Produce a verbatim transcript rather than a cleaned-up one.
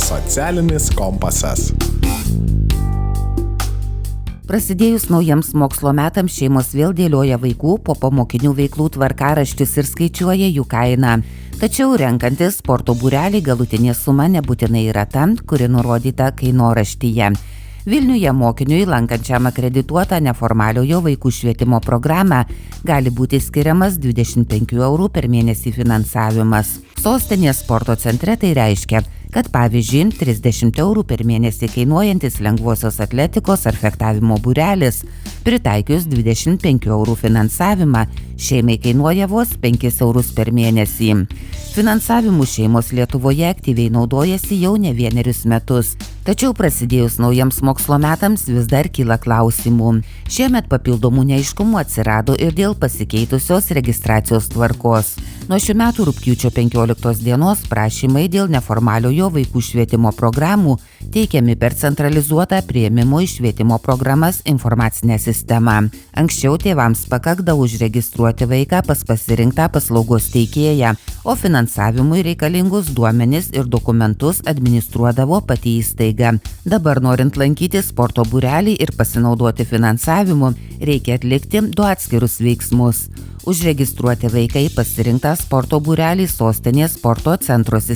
Socialinis kompasas. Prasidėjus naujiems mokslo metams šeimos vėl dėlioja vaikų popamokinių veiklų tvarkaraščius ir skaičiuoja jų kainą. Tačiau renkantis sporto būrelį galutinė suma nebūtinai yra ta, kuri nurodyta kainoraštyje. Vilniuje mokiniui lankančiam akredituotą neformaliojo vaikų švietimo programą gali būti skiriamas dvidešimt penkių eurų per mėnesį finansavimas. Sostinės sporto centre tai reiškia, kad pavyzdžiui trisdešimt eurų per mėnesį kainuojantis lengvosios atletikos ar fechtavimo būrelis, pritaikius dvidešimt penkių eurų finansavimą, šeimai kainuoja vos penkis eurus per mėnesį. Finansavimu šeimos Lietuvoje aktyviai naudojasi jau ne vienerius metus. Tačiau prasidėjus naujiems mokslo metams vis dar kyla klausimų. Šiemet papildomų neaiškumų atsirado ir dėl pasikeitusios registracijos tvarkos. Nuo šių metų rugpjūčio penkioliktos dienos prašymai dėl neformaliojo vaikų švietimo programų teikiami per centralizuotą priėmimo į švietimo programas informacinę sistemą. Anksčiau tėvams pakakdavo užregistruoti vaiką pas pasirinktą paslaugos teikėją, o finansavimui reikalingus duomenis ir dokumentus administruodavo pati įstaiga. Dabar norint lankyti sporto būrelį ir pasinaudoti finansavimu, reikia atlikti du atskirus veiksmus. Užregistruoti vaiką į pasirinktą sporto būrelį sostinės sporto centro